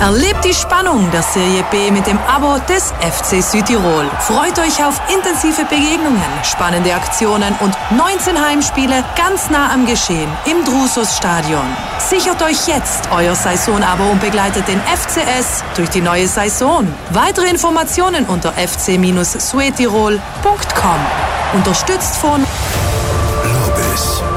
Erlebt die Spannung der Serie B mit dem Abo des FC Südtirol. Freut euch auf intensive Begegnungen, spannende Aktionen und 19 Heimspiele ganz nah am Geschehen im Drusos-Stadion. Sichert euch jetzt euer Saison-Abo und begleitet den FCS durch die neue Saison. Weitere Informationen unter fc-suetirol.com. Unterstützt von Globus.